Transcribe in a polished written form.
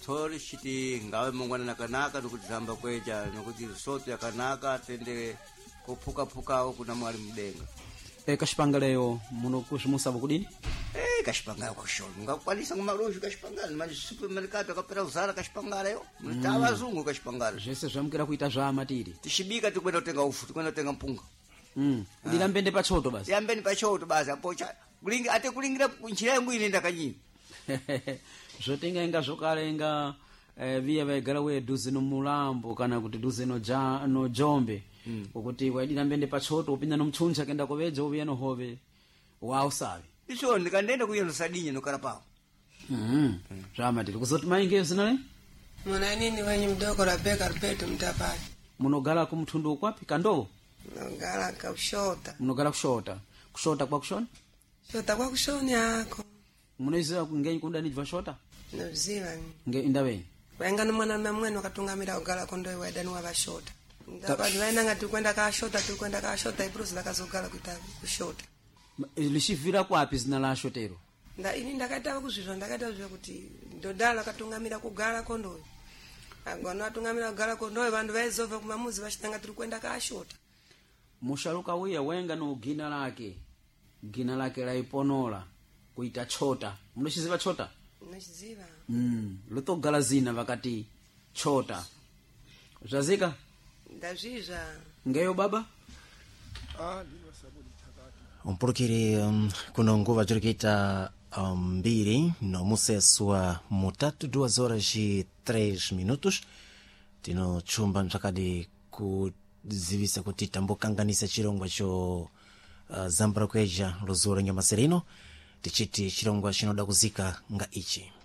tsori chiti ngawe mungwana nakanaka nokuti zamba kweja nokuti soto yakanaka tende kuphuka kuna mwali mudenga. Kashipangaleyo muno kuzimusaba kudini? Kashipangala kwa shoni ngakwanisa ngumaloji kashipangala manje supermercado akapera uzara kashipangalayo mtawa wazungu kashipangala zvese zvamukira kuita zvamatiri tishibika tikwenda kutenga ufu tikwenda kutenga mpunga ndilambende pachoto basi yambeni pachoto basi apocha kulinga ate kulingira njira yangu inenda kanyini zvotenga inga zvokalenga viya vaigara weduze nomulambo kana kuti duze no Jombe ukuti waidira mbende pachoto upinda nomchuncha kenda koveja uviya nohove wausavi icho ndikandenda kuyeno sadinye nokarapawo zvamatiri kuzoti maingeyo zinale muna nini wenye mdoko Rebeka Alberto Mtapali munogala kumtundu ukwapi kandoo munogala kushota munogala kushota kwa kushona shota kwa kushoni yako munoiziva ngenyi kundani jva shota noziva nge indavenyi wainga nomwana mwene wakatungamira kugala kondoyi waidani wavashota ndapani vainanga tikwenda kashota ipuruzi lakazogala kuita kushota lishivira kwapi zina la shotero ini ndakaita kuzvizva kuti ndodala akatungamira kugala kondoyi agwana atungamira kugala kondoyi vanhu vaizobva kumamuzi vachitanga tiri kuenda kashota musharuka uya wenga no gina lake raiponola kuita chota munochiziva chota nochiziva lotogala zina vakati chota zvazika ndazvizva ngeyo baba umpulukiri kuno nguva cirikuita mbiri nomuseso wa mutatu 2 horas e 3 minutos tino chumba msakadi kuzivisa kuti tambokanganisa chirongwa cho zambra kweja lozora nyama serino tichiti chirongwa chinoda kuzika nga ichi